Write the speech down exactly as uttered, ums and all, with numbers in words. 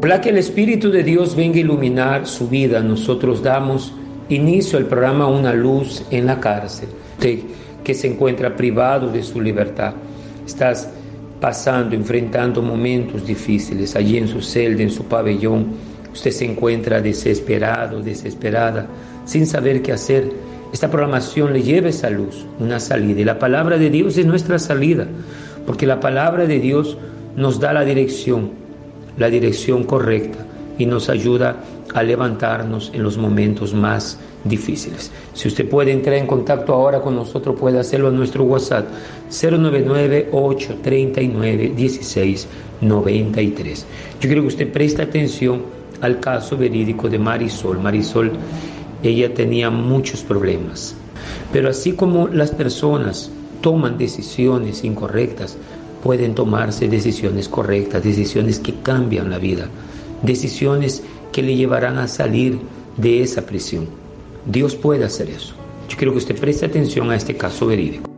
Para que el Espíritu de Dios venga a iluminar su vida, nosotros damos inicio al programa Una Luz en la Cárcel. Usted que se encuentra privado de su libertad, estás pasando, enfrentando momentos difíciles allí en su celda, en su pabellón, usted se encuentra desesperado, desesperada, sin saber qué hacer. Esta programación le lleva esa luz, una salida, y la palabra de Dios es nuestra salida, porque la palabra de Dios nos da la dirección, la dirección correcta, y nos ayuda a levantarnos en los momentos más difíciles. Si usted puede entrar en contacto ahora con nosotros, puede hacerlo a nuestro WhatsApp cero nueve nueve, ocho tres nueve, uno seis nueve tres. Yo quiero que usted preste atención al caso verídico de Marisol. Marisol, ella tenía muchos problemas, pero así como las personas toman decisiones incorrectas, pueden tomarse decisiones correctas, decisiones que cambian la vida, decisiones que le llevarán a salir de esa prisión. Dios puede hacer eso. Yo quiero que usted preste atención a este caso verídico.